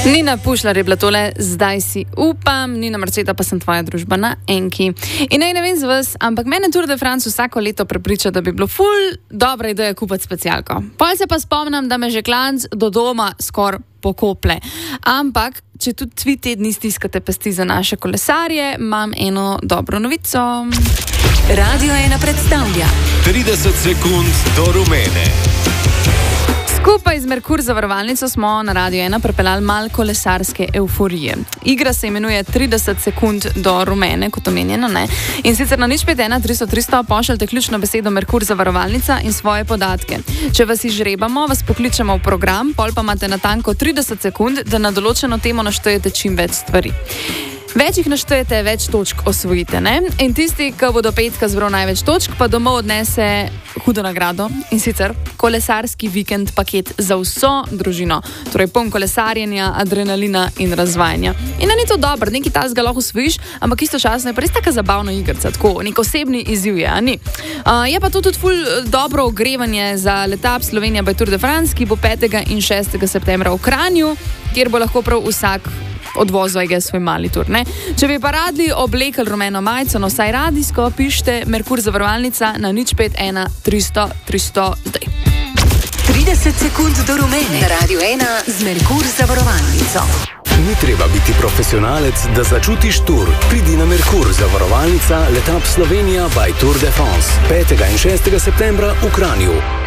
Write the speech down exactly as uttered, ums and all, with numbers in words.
Nina Pušlar je bila tole, zdaj si upam, Nina Marceta pa sem tvoja družba na Enki. In naj ne vem z vas, ampak mene Tour de France vsako leto prepriča, da bi bilo ful dobra ideja kupiti specialko. Pol se pa spomnim, da me že klanc do doma skor pokople. Ampak, če tudi tvi tedni stiskate pesti za naše kolesarje, imam eno dobro novico. Radio ena predstavlja trideset sekund do rumene. Skupaj z Merkur zavarovalnico smo na Radio ena pripeljali mal kolesarske euforije. Igra se imenuje trideset sekund do rumene, kot omenjeno, ne? In sicer na nič pet ena tristo tristo pošljite ključno besedo Merkur zavarovalnica in svoje podatke. Če vas izžrebamo, vas pokličemo v program, pol pa imate natanko trideset sekund, da na določeno temo naštejete čim več stvari. Več jih naštejete, več točk osvojite, ne? In tisti, ki bo do petka zbral največ točk, pa domov odnese hudo nagrado, in sicer kolesarski vikend paket za vso družino. Torej poln kolesarjenja, adrenalina in razvajanja. In ni to dobro, nekaj tazga lahko osvojiš, ampak istočasno je pa res taka zabavna igrica, tako, nek osebni izziv je, a ni? Uh, je pa to tudi ful dobro ogrevanje za letap Slovenija by Tour de France, ki bo petega in šestega septembra v Kranju, kjer bo lahko prav vsak odvozil je svoj mali tur, ne? Če bi pa radi oblekli rumeno majico, no vsaj radijsko, pišite Merkur zavarovalnica na nič pet ena tristo tristo zdaj. trideset sekund do rumene. Na Radio ena z Merkur zavarovalnico. Ni treba biti profesionalec, da začutiš tur. Pridi na Merkur zavarovalnica, letap Slovenija by Tour de France. petega in šestega septembra v Kranju.